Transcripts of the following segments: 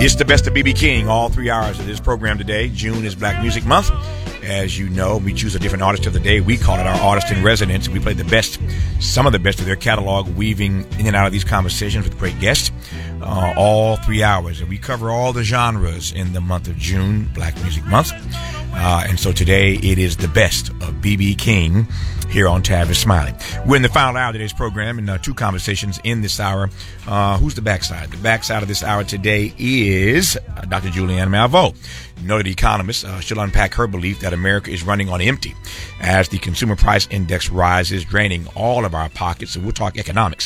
It's the best of B.B. King, all 3 hours of this program today. June is Black Music Month. As you know, we choose a different artist of the day. We call it our artist in residence. We play the best, some of the best of their catalog, weaving in and out of these conversations with great guests, all 3 hours. And we cover all the genres in the month of June, Black Music Month. And so today it is the best of B.B. King here on Tavis Smiley. We're in the final hour of today's program and two conversations in this hour. Who's the backside? The backside of this hour today is Dr. Julianne Malveaux, noted economist. She'll unpack her belief that America is running on empty as the consumer price index rises, draining all of our pockets. So we'll talk economics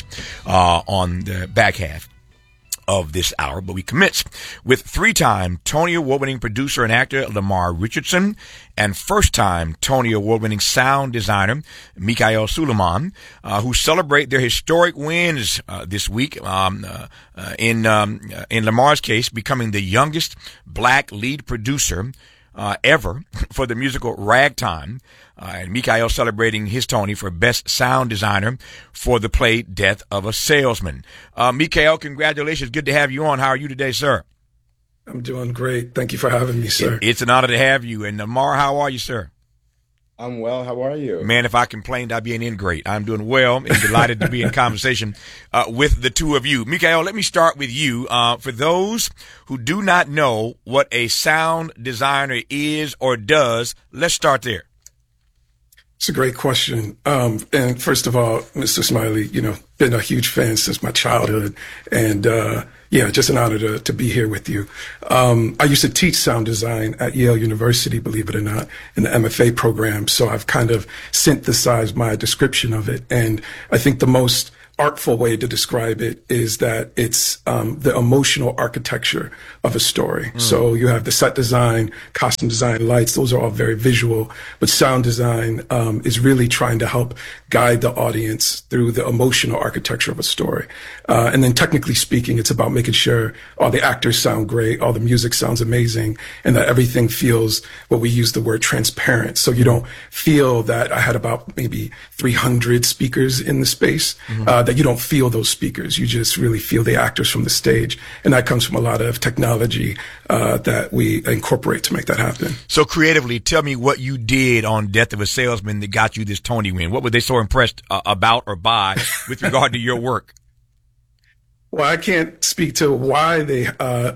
on the back half of this hour, but we commence with three-time Tony Award-winning producer and actor Lamar Richardson and first-time Tony Award-winning sound designer Michael Suleiman, who celebrate their historic wins this week. In Lamar's case, becoming the youngest black lead producer ever for the musical Ragtime. And Michael celebrating his Tony for Best Sound Designer for the play Death of a Salesman. Michael, congratulations. Good to have you on. How are you today, sir? I'm doing great. Thank you for having me, sir. It's an honor to have you. And Lamar, how are you, sir? I'm well. How are you? Man, if I complained, I'd be an ingrate. I'm doing well and delighted to be in conversation with the two of you. Michael, let me start with you. For those who do not know what a sound designer is or does, let's start there. It's a great question. And first of all, Mr. Smiley, been a huge fan since my childhood. And, just an honor to be here with you. I used to teach sound design at Yale University, believe it or not, in the MFA program. So I've kind of synthesized my description of it. And I think the most artful way to describe it is that it's the emotional architecture of a story. So you have the set design, costume design, lights. Those are all very visual. But sound design is really trying to help guide the audience through the emotional architecture of a story. And then technically speaking, it's about making sure all the actors sound great, all the music sounds amazing, and that everything feels, what we use the word, transparent. So you don't feel that I had about maybe 300 speakers in the space. That you don't feel those speakers. You just really feel the actors from the stage. And that comes from a lot of technology that we incorporate to make that happen. So creatively, tell me what you did on Death of a Salesman that got you this Tony win. What were they so impressed about or by with regard to your work? Well, I can't speak to why they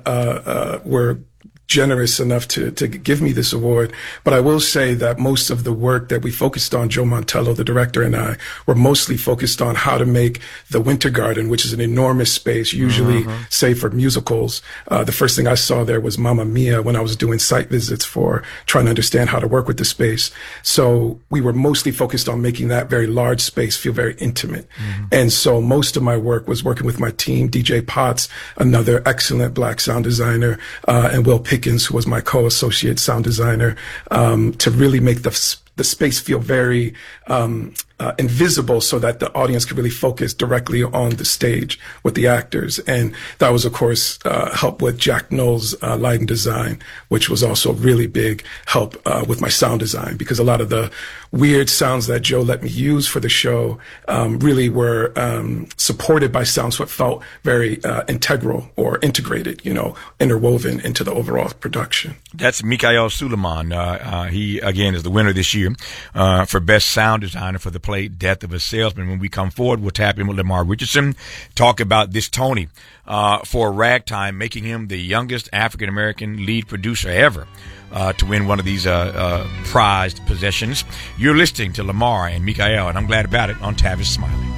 were generous enough to give me this award. But I will say that most of the work that we focused on, Joe Montello, the director, and I, were mostly focused on how to make the Winter Garden, which is an enormous space, usually, say, for musicals. The first thing I saw there was Mamma Mia when I was doing site visits for trying to understand how to work with the space. So we were mostly focused on making that very large space feel very intimate. And so most of my work was working with my team, DJ Potts, another excellent black sound designer, and Will Pickens, who was my co-associate sound designer, to really make the space feel very invisible so that the audience could really focus directly on the stage with the actors. And that was, of course, help with Jack Knowles' lighting design, which was also a really big help with my sound design, because a lot of the weird sounds that Joe let me use for the show really were supported by sounds that felt very integral or integrated, interwoven into the overall production. That's Michael Suleiman. He, again, is the winner this year for Best Sound Designer for the play Death of a Salesman. When we come forward, we'll tap in with Lamar Richardson, talk about this Tony for Ragtime, making him the youngest African-American lead producer ever to win one of these prized possessions. You're listening to Lamar and Michael, and I'm glad about it, on Tavis Smiley.